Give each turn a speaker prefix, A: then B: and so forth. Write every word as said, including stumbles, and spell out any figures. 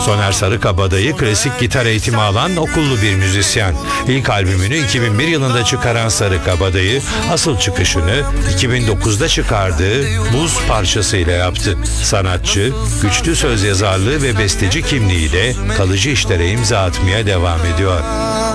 A: Soner Sarıkabadayı klasik gitar eğitimi alan okullu bir müzisyen. İlk albümünü iki bin bir yılında çıkaran Sarıkabadayı asıl çıkışını iki bin dokuzda çıkardığı Buz parçasıyla yaptı. Sanatçı, güçlü söz yazarlığı ve besteci kimliğiyle kalıcı işlere imza atmaya devam ediyor.